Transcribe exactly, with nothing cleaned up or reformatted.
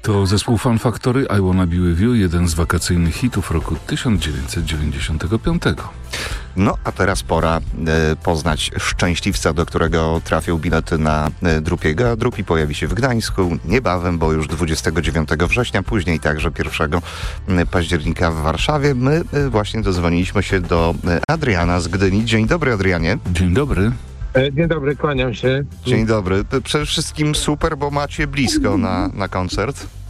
To zespół Fun Factory, I Wanna Be With You, jeden z wakacyjnych hitów roku tysiąc dziewięćset dziewięćdziesiątego piątego. No, a teraz pora e, poznać szczęśliwca, do którego trafią bilety na e, Drupiego. Drupi pojawi się w Gdańsku niebawem, bo już dwudziestego dziewiątego września, później także pierwszego października w Warszawie. My e, właśnie dodzwoniliśmy się do e, Adriana z Gdyni. Dzień dobry, Adrianie. Dzień dobry. Dzień dobry, kłaniam się. Dzień dobry. Przede wszystkim super, bo macie blisko na, na koncert.